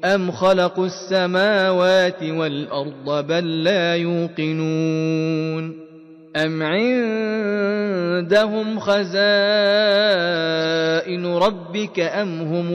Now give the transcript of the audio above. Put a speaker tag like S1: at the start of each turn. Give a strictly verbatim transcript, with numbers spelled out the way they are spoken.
S1: أم خلقوا السماوات والأرض بل لا يوقنون أم عندهم خزائن ربك أم هم